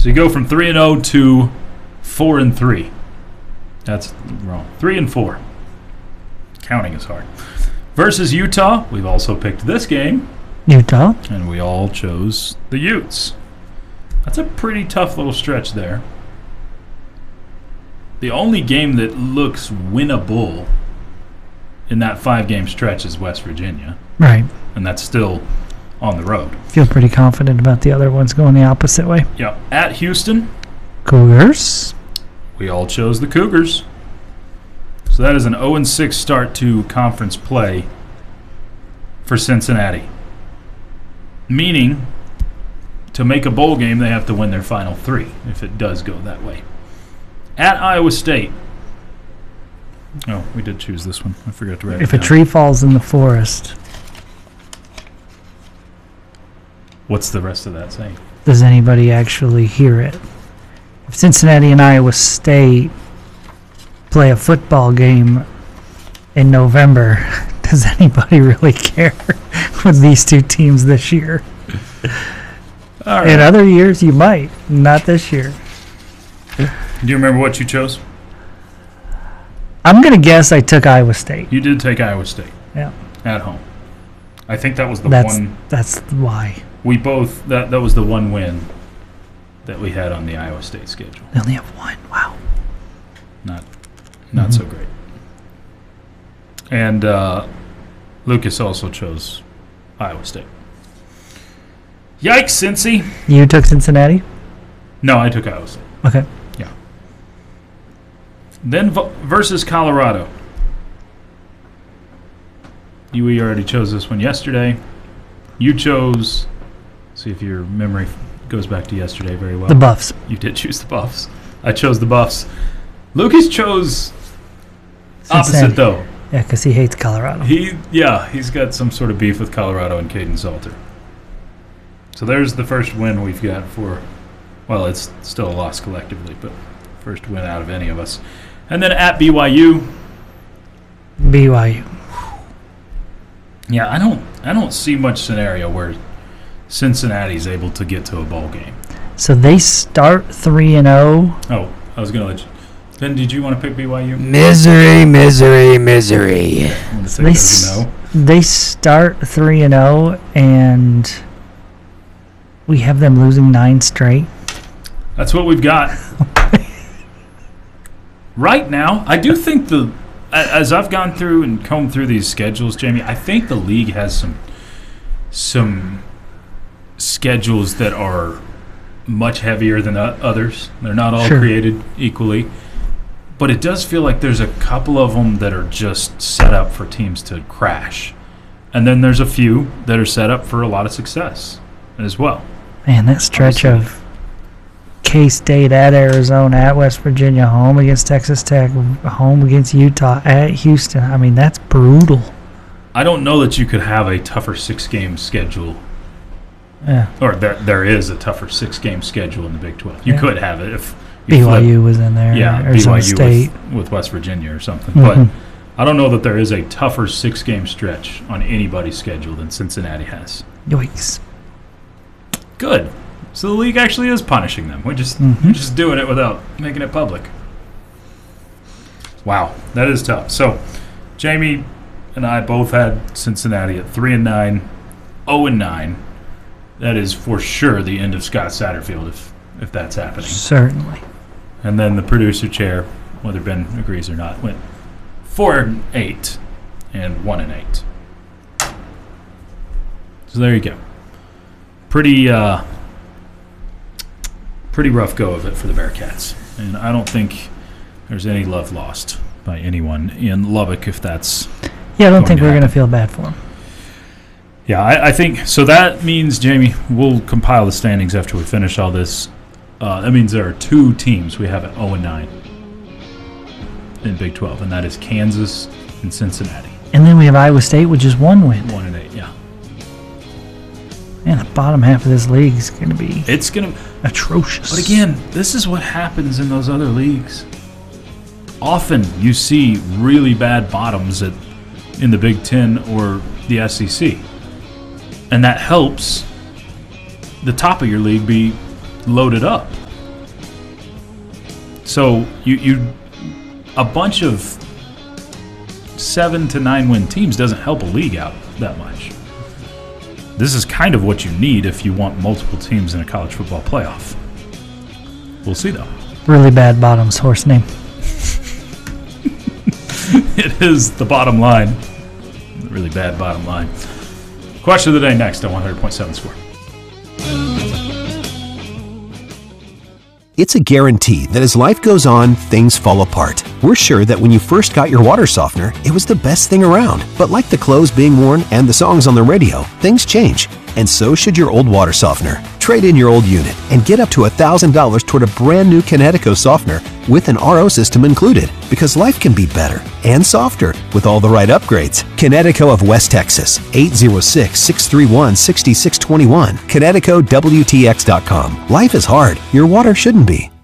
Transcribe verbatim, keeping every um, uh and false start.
So you go from three and oh to four and three. That's wrong. three and four. Counting is hard. Versus Utah, we've also picked this game. Utah. And we all chose the Utes. That's a pretty tough little stretch there. The only game that looks winnable in that five-game stretch is West Virginia. Right. And that's still on the road. Feel pretty confident about the other ones going the opposite way. Yeah. At Houston. Cougars. We all chose the Cougars. So that is an oh and six start to conference play for Cincinnati. Meaning, to make a bowl game, they have to win their final three, if it does go that way. At Iowa State. Oh, we did choose this one. I forgot to write If it a down. tree falls in the forest, What's the rest of that saying? does anybody actually hear it? If Cincinnati and Iowa State play a football game in November, does anybody really care with these two teams this year? All right. In other years, you might. Not this year. Do you remember what you chose? I'm going to guess I took Iowa State. You did take Iowa State. Yeah. At home. I think that was the That's one. that's why. We both, that, that was the one win that we had on the Iowa State schedule. They only have one. Wow. Not not Mhm. so great. And uh, Lucas also chose Iowa State. Yikes, Cincy. You took Cincinnati? No, I took Iowa State. Okay. Yeah. Then v- versus Colorado. You we already chose this one yesterday. You chose, see if your memory goes back to yesterday very well. The Buffs. You did choose the Buffs. I chose the Buffs. Lucas chose Cincinnati. opposite, though. Yeah, because he hates Colorado. He, yeah, he's got some sort of beef with Colorado and Caden Salter. So there's the first win we've got for, well, it's still a loss collectively, but first win out of any of us. And then at B Y U. B Y U. Yeah, I don't, I don't see much scenario where Cincinnati's able to get to a bowl game. So they start three and zero. Oh, I was gonna let you. Ben, did you want to pick B Y U? Misery, misery, misery. I'm gonna So take they that as a s- no. they start three and zero, and we have them losing nine straight. That's what we've got. Right now, I do think the, a- as I've gone through and combed through these schedules, Jamie, I think the league has some, some schedules that are much heavier than o- others. They're not all Sure. created equally, but it does feel like there's a couple of them that are just set up for teams to crash, and then there's a few that are set up for a lot of success as well. Man, that stretch Obviously. of K-State at Arizona, at West Virginia, home against Texas Tech, home against Utah, at Houston. I mean, that's brutal. I don't know that you could have a tougher six-game schedule, Yeah. or there there is a tougher six-game schedule in the Big twelve. You Yeah. could have it if you B Y U flip- was in there. yeah, Arizona B Y U State. with, with West Virginia or something. Mhm. But I don't know that there is a tougher six-game stretch on anybody's schedule than Cincinnati has. Yikes. Good. So the league actually is punishing them. We're just Mhm. we're just doing it without making it public. Wow, that is tough. So Jamie and I both had Cincinnati at three and nine, zero and nine. That is for sure the end of Scott Satterfield if if that's happening. Certainly. And then the producer chair, whether Ben agrees or not, went four and eight and one and eight. So there you go. Pretty uh, pretty rough go of it for the Bearcats, and I don't think there's any love lost by anyone in Lubbock if that's. Yeah, I don't Going think to we're going to happen. feel bad for them. Yeah, I, I think so. That means, Jamie, we'll compile the standings after we finish all this. Uh, that means there are two teams we have at zero and nine in Big twelve, and that is Kansas and Cincinnati. And then we have Iowa State, which is one win. One and eight, yeah. Man, the bottom half of this league is going to be It's gonna. atrocious. But again, this is what happens in those other leagues. Often you see really bad bottoms at in the Big Ten or the S E C, and that helps the top of your league be loaded up. So you you a bunch of seven to nine win teams doesn't help a league out that much. This is kind of what you need if you want multiple teams in a college football playoff. We'll see, though. Really bad bottoms horse name. It is the bottom line. Really bad bottom line. Question of the day next on one hundred point seven Score. It's a guarantee that as life goes on, things fall apart. We're sure that when you first got your water softener, it was the best thing around. But like the clothes being worn and the songs on the radio, things change. And so should your old water softener. Trade in your old unit and get up to one thousand dollars toward a brand new Connecticut softener with an R O system included. Because life can be better and softer with all the right upgrades. Connecticut of West Texas, eight zero six, six three one, six six two one. Connecticut W T X dot com. Life is hard. Your water shouldn't be.